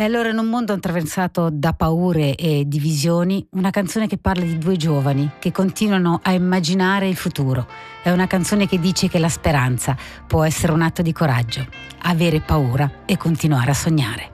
E allora, in un mondo attraversato da paure e divisioni, una canzone che parla di due giovani che continuano a immaginare il futuro. È una canzone che dice che la speranza può essere un atto di coraggio, avere paura e continuare a sognare.